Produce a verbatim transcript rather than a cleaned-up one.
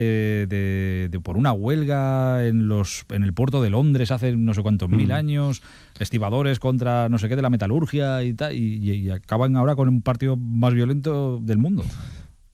de, de, de por una huelga en los en el puerto de Londres hace no sé cuántos mm. mil años, estibadores contra no sé qué de la metalurgia y tal, y, y acaban ahora con un partido más violento del mundo.